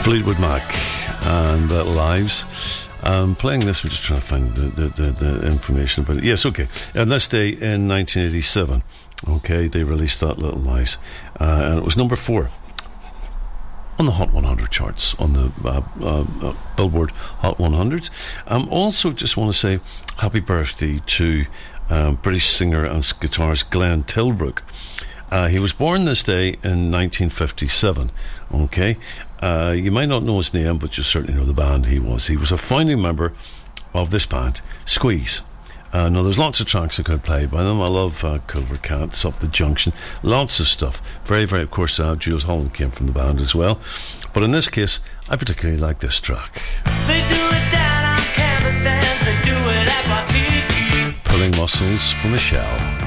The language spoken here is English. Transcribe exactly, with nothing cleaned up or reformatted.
Fleetwood Mac and uh, Lives. Um, playing this, we're just trying to find the, the, the, the information about it. Yes, okay. And this day in nineteen eighty-seven, okay, they released that Little Lies, uh, and it was number four on the Hot one hundred charts, on the uh, uh, uh, Billboard Hot one hundred. Um, also, just want to say happy birthday to uh, British singer and guitarist Glenn Tilbrook. Uh, he was born this day in nineteen fifty-seven, okay? Uh, you might not know his name, but you certainly know the band he was. He was a founding member of this band, Squeeze. Uh, now, there's lots of tracks I could play by them. I love uh, Culver Cats, Up the Junction, lots of stuff. Very, very, of course, uh, Jules Holland came from the band as well. But in this case, I particularly like this track. They do it down on canvas and they do it at my feet. Pulling Muscles for Michelle.